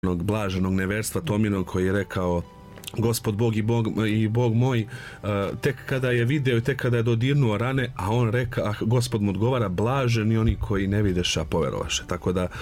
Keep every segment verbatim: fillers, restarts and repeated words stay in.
blaženog neverstva Tominog koji je rekao Gospod Bog i Bog, i Bog moj, tek kada je video i tek kada je dodirnuo rane, a on reka, a Gospod mu odgovara, blaženi oni koji ne videša, poverovaše. Tako da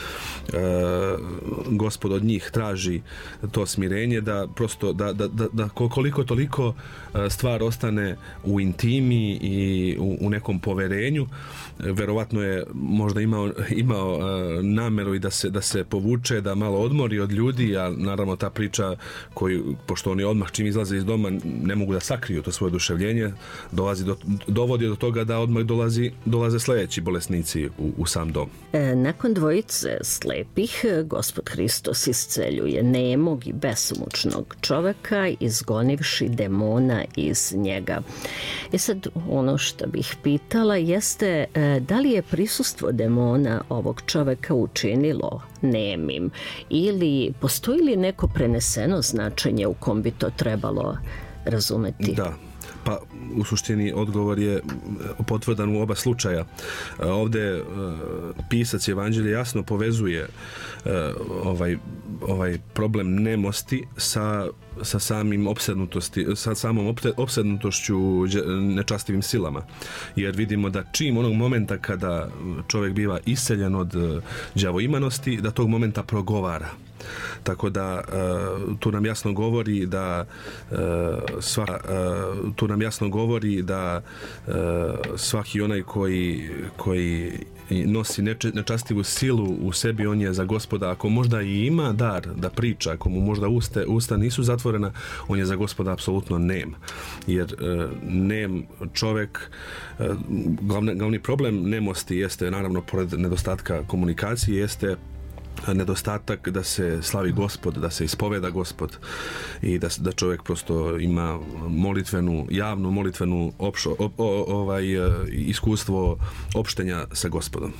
Gospod od njih traži to smirenje, da prosto da, da, da, da koliko toliko stvar ostane u intimi i u, u nekom poverenju. Verovatno je možda imao, imao nameru i da se, da se povuče, da malo odmori od ljudi, a naravno ta priča koju, pošto oni odmah čim izlaze iz doma ne mogu da sakriju to svoje oduševljenje, dolazi do, dovodi do toga da odmah dolazi, dolaze sljedeći bolesnici u, u sam dom. E, nakon dvojice slepih, Gospod Hristos isceljuje nemog i besomučnog čoveka, izgonivši demona iz njega. I sad ono što bih pitala jeste e, da li je prisustvo demona ovog čoveka učinilo nemim ili postoji li neko preneseno značenje u kom bi to trebalo razumeti? Da, pa u suštini odgovor je potvrdan u oba slučaja. Ovdje pisac Evanđelja jasno povezuje ovaj, ovaj problem nemosti sa sa samim opsednutosti, sa samom opsednutošću nečastivim silama. Jer vidimo da čim onog momenta kada čovjek biva iseljen od đavoimanosti, da tog momenta progovara. Tako da tu nam jasno govori da sva, tu nam jasno govori da svaki onaj koji, koji nosi nečastivu silu u sebi, on je za Gospoda, ako možda i ima dar da priča, ako mu možda uste, usta nisu zatvorena, on je za Gospoda apsolutno nem. Jer nem čovjek, glavni, glavni problem nemosti jeste, naravno, pored nedostatka komunikacije, jeste nedostatak da se slavi Gospod, da se ispoveda Gospod i da, da čovjek prosto ima molitvenu, javnu molitvenu opšo, o, o, ovaj, iskustvo opštenja sa Gospodom.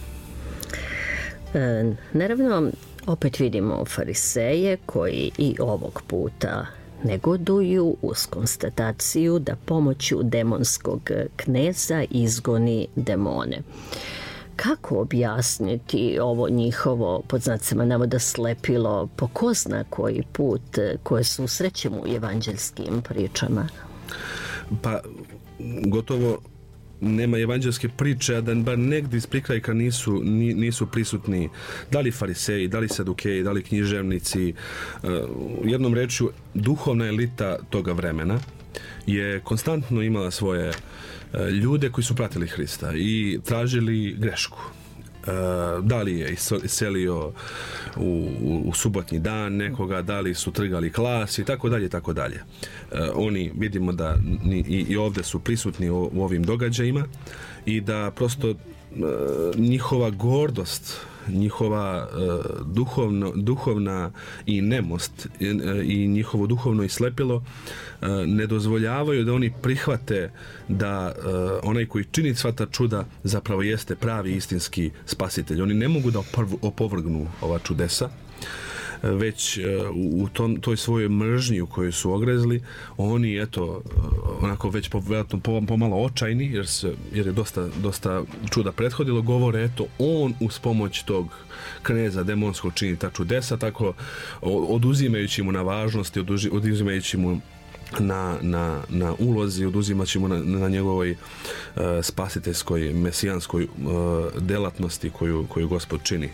E, naravno, opet vidimo fariseje koji i ovog puta negoduju uz konstataciju da pomoću demonskog kneza izgoni demone. Kako objasniti ovo njihovo, pod znacima navoda, slepilo po ko zna koji put koje susrećemo u evanđelskim pričama? Pa, gotovo nema evanđelske priče, a da bar negdje iz prikrajka nisu, nisu prisutni da li fariseji, da li sadukeji, da li književnici. Jednom rečju, duhovna elita toga vremena je konstantno imala svoje ljude koji su pratili Hrista i tražili grešku. Da li je iselio u, u, u subotnji dan nekoga, da li su trgali klas i tako dalje, tako dalje. Oni, vidimo da i, i ovdje su prisutni u, u ovim događajima i da prosto njihova gordost, njihova uh, duhovno, duhovna i nemost i, i njihovo duhovno islepilo uh, ne dozvoljavaju da oni prihvate da uh, onaj koji čini sva ta čuda zapravo jeste pravi istinski spasitelj. Oni ne mogu da opovrgnu ova čudesa, već u tom, toj svojoj mržnji u kojoj su ogrezli, oni eto onako već pomalo očajni, jer, se, jer je dosta, dosta čuda prethodilo, govore eto on uz pomoć tog kneza demonskog čini ta čudesa, tako oduzimajući mu na važnosti, oduzimajući mu na, na, na ulozi, oduzimajući mu na, na njegovoj uh, spasiteljskoj, mesijanskoj uh, delatnosti koju, koju Gospod čini.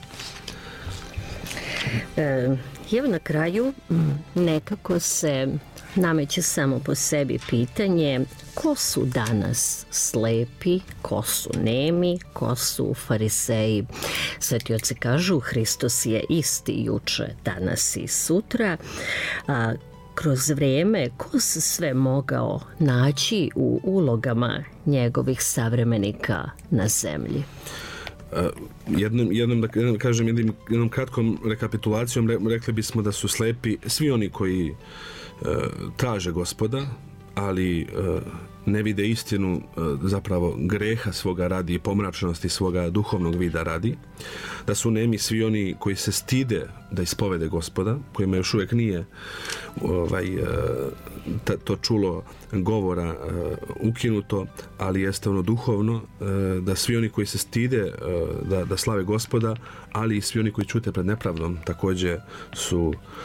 E, evo na kraju nekako se nameće samo po sebi pitanje ko su danas slepi, ko su nemi, ko su fariseji. Sveti oci kažu Hristos je isti juče, danas i sutra. A kroz vrijeme ko se sve mogao naći u ulogama njegovih savremenika na zemlji? Jednom, jednom da kažem, jednom, jednom kratkom rekapitulacijom rekli bismo da su slepi svi oni koji e, traže Gospoda, ali e, ne vide istinu e, zapravo greha svoga radi i pomračnosti svoga duhovnog vida radi, da su nemi svi oni koji se stide da ispovede Gospoda, kojima još uvijek nije ovaj, e, ta, to čulo govora e, ukinuto, ali jeste ono duhovno, e, da svi oni koji se stide e, da, da slave Gospoda, ali i svi oni koji ćute pred nepravdom također su